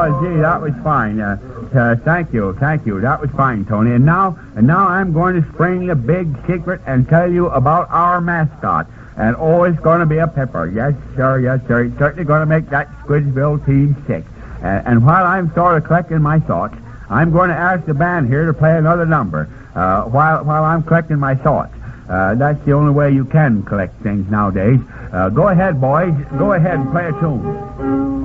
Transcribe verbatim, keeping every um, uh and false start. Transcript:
Well, gee, that was fine. Uh, uh, thank you, thank you. That was fine, Tony. And now, and now I'm going to spring the big secret and tell you about our mascot. And oh, it's going to be a pepper. Yes, sir, yes, sir. It's certainly going to make that Squidsville team sick. Uh, and while I'm sort of collecting my thoughts, I'm going to ask the band here to play another number uh, while while I'm collecting my thoughts. Uh, that's the only way you can collect things nowadays. Uh, go ahead, boys. Go ahead and play a tune.